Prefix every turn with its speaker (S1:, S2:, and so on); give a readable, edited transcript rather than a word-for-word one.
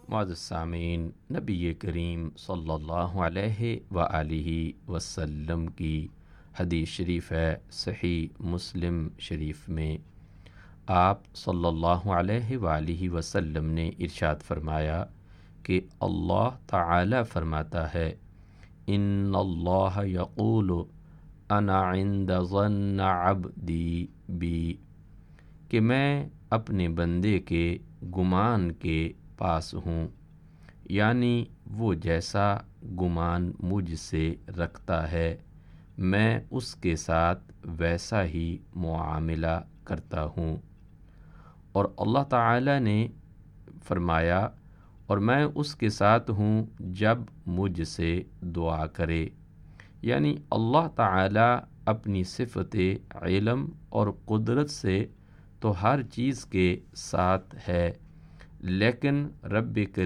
S1: معزز سامعین، نبی کریم صلی اللہ علیہ وآلہ وسلم کی حدیث شریف ہے، صحیح مسلم شریف میں آپ صلی اللہ علیہ وآلہ وسلم نے ارشاد فرمایا کہ اللہ تعالی فرماتا ہے، ان اللہ یقول انا عند ظن عبدی بی، کہ میں اپنے بندے کے گمان کے پاس ہوں، یعنی وہ جیسا گمان مجھ سے رکھتا ہے میں اس کے ساتھ ویسا ہی معاملہ کرتا ہوں۔ اور اللہ تعالی نے فرمایا، اور میں اس کے ساتھ ہوں جب مجھ سے دعا کرے، یعنی اللہ تعالی اپنی صفت علم اور قدرت سے تو ہر چیز کے ساتھ ہے، لیکن رب کریم